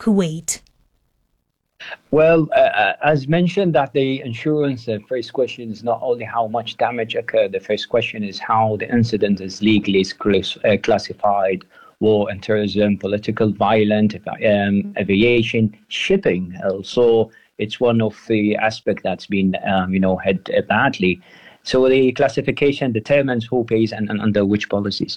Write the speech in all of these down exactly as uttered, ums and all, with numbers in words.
Kuwait? Well, uh, as mentioned, that the insurance, the first question is not only how much damage occurred. The first question is how the incident is legally class- uh, classified: war and terrorism, political violence, um, aviation, shipping. Also, it's one of the aspects that's been, um, you know, hit uh, badly. So the classification determines who pays and, and under which policies.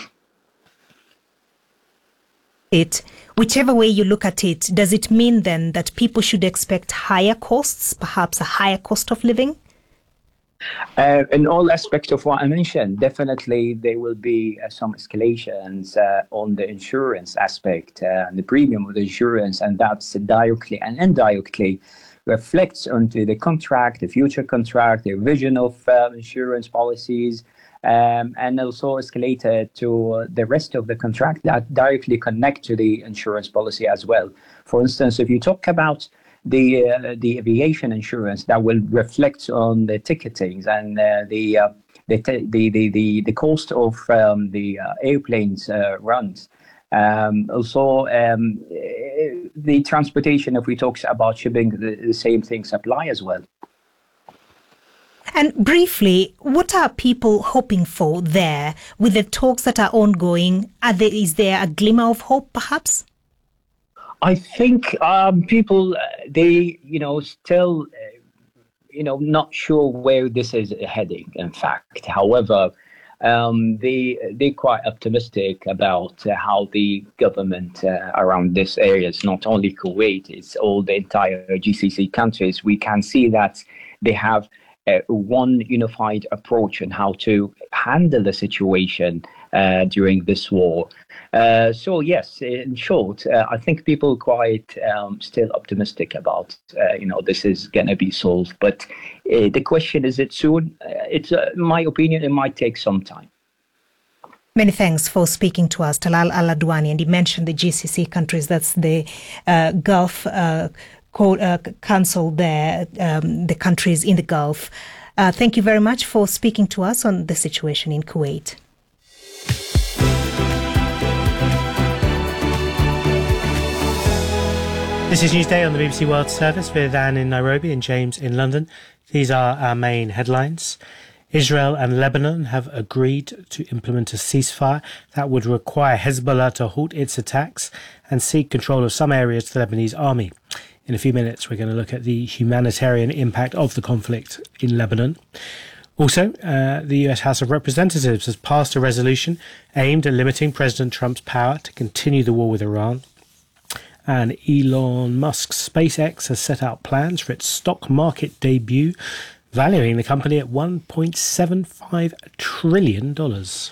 It, whichever way you look at it, does it mean then that people should expect higher costs, perhaps a higher cost of living? Uh, in all aspects of what I mentioned, definitely there will be uh, some escalations uh, on the insurance aspect, uh, the premium of the insurance, and that's directly and indirectly reflects onto the contract, the future contract, the revision of uh, insurance policies, um, and also escalated to uh, the rest of the contract that directly connect to the insurance policy as well. For instance, if you talk about the uh, the aviation insurance, that will reflect on the ticketings and uh, the, uh, the, t- the the the the cost of um, the uh, airplanes uh, runs. Um, also, um, the transportation. If we talk about shipping, the, the same things apply as well. And briefly, what are people hoping for there with the talks that are ongoing? Are there, is there a glimmer of hope, perhaps? I think um, people, uh, they, you know, still, uh, you know, not sure where this is heading, in fact. However, um, they, they're quite optimistic about uh, how the government uh, around this area, it's not only Kuwait, it's all the entire G C C countries. We can see that they have uh, one unified approach on how to handle the situation uh, during this war. Uh, so yes, in short, uh, I think people are quite um, still optimistic about, uh, you know, this is going to be solved. But uh, the question is, it soon? Uh, it's, uh, in my opinion, it might take some time. Many thanks for speaking to us, Talal Al-Adwani. And he mentioned the G C C countries, that's the uh, Gulf uh, Co- uh, Council there, um, the countries in the Gulf. Uh, thank you very much for speaking to us on the situation in Kuwait. This is Newsday on the B B C World Service with Anne in Nairobi and James in London. These are our main headlines. Israel and Lebanon have agreed to implement a ceasefire that would require Hezbollah to halt its attacks and seek control of some areas to the Lebanese army. In a few minutes, we're going to look at the humanitarian impact of the conflict in Lebanon. Also, uh, the U S House of Representatives has passed a resolution aimed at limiting President Trump's power to continue the war with Iran. And Elon Musk's SpaceX has set out plans for its stock market debut, valuing the company at one point seven five trillion dollars.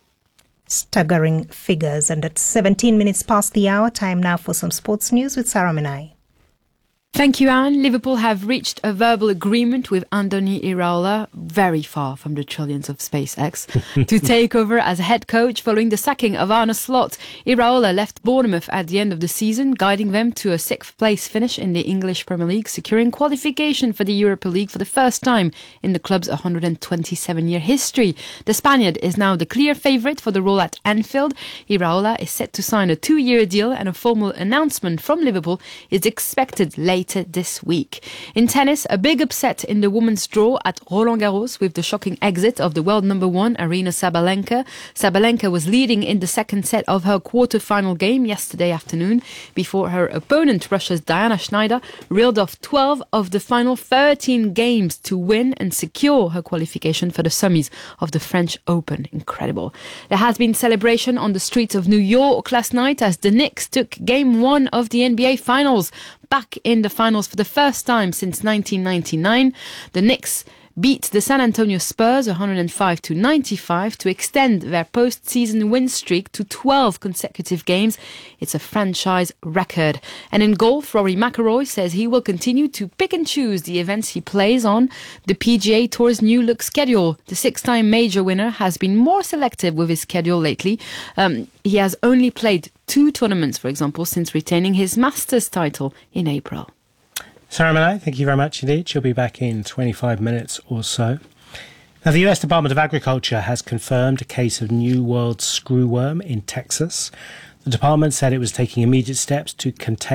Staggering figures. And at seventeen minutes past the hour, time now for some sports news with Sarah Menai. Thank you, Anne. Liverpool have reached a verbal agreement with Andoni Iraola, very far from the trillions of SpaceX, to take over as head coach following the sacking of Arne Slot. Iraola left Bournemouth at the end of the season, guiding them to a sixth place finish in the English Premier League, securing qualification for the Europa League for the first time in the club's one hundred twenty-seven year history. The Spaniard is now the clear favourite for the role at Anfield. Iraola is set to sign a two-year deal, and a formal announcement from Liverpool is expected later this week. In tennis, a big upset in the women's draw at Roland Garros with the shocking exit of the world number one, Aryna Sabalenka. Sabalenka was leading in the second set of her quarter-final game yesterday afternoon before her opponent, Russia's Diana Schneider, reeled off twelve of the final thirteen games to win and secure her qualification for the semis of the French Open. Incredible. There has been celebration on the streets of New York last night as the Knicks took game one of the N B A Finals. Back in the finals for the first time since nineteen ninety-nine. The Knicks beat the San Antonio Spurs one hundred five to ninety-five to extend their postseason win streak to twelve consecutive games. It's a franchise record. And in golf, Rory McIlroy says he will continue to pick and choose the events he plays on. The P G A Tour's new look schedule. The six-time major winner has been more selective with his schedule lately. Um, he has only played two tournaments, for example, since retaining his Masters title in April. Sarah Menai, thank you very much indeed. She'll be back in twenty-five minutes or so. Now, the U S Department of Agriculture has confirmed a case of New World screwworm in Texas. The department said it was taking immediate steps to contain